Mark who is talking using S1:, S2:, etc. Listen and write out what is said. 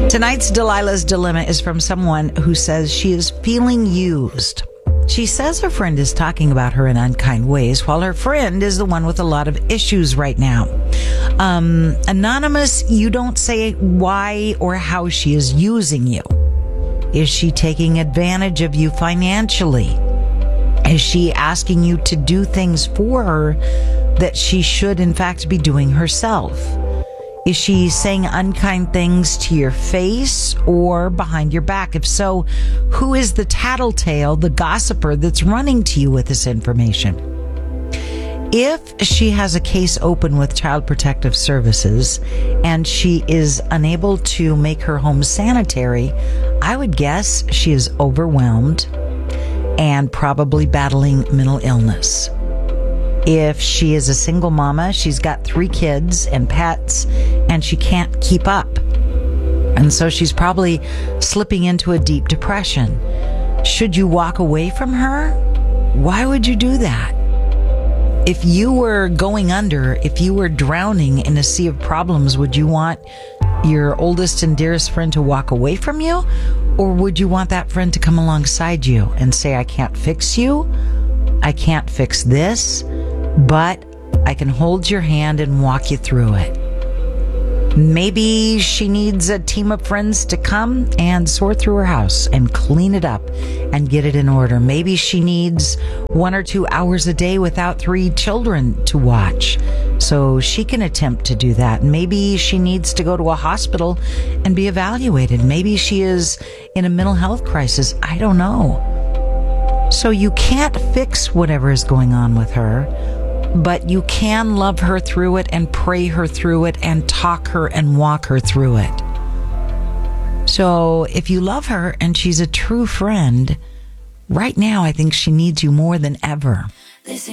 S1: Tonight's Delilah's Dilemma is from someone who says she is feeling used. She says her friend is talking about her in unkind ways, while her friend is the one with a lot of issues right now. Anonymous, you don't say why or how she is using you. Is she taking advantage of you financially? Is she asking you to do things for her that she should, in fact, be doing herself? Is she saying unkind things to your face or behind your back? If so, who is the tattletale, the gossiper that's running to you with this information? If she has a case open with Child Protective Services and she is unable to make her home sanitary, I would guess she is overwhelmed and probably battling mental illness. If she is a single mama, she's got 3 kids and pets, and she can't keep up. And so she's probably slipping into a deep depression. Should you walk away from her? Why would you do that? If you were going under, if you were drowning in a sea of problems, would you want your oldest and dearest friend to walk away from you? Or would you want that friend to come alongside you and say, I can't fix you, I can't fix this, but I can hold your hand and walk you through it. Maybe she needs a team of friends to come and sort through her house and clean it up and get it in order. Maybe she needs 1 or 2 hours a day without 3 children to watch, so she can attempt to do that. Maybe she needs to go to a hospital and be evaluated. Maybe she is in a mental health crisis. I don't know. So you can't fix whatever is going on with her, but you can love her through it and pray her through it and talk her and walk her through it. So if you love her and she's a true friend, right now I think she needs you more than ever.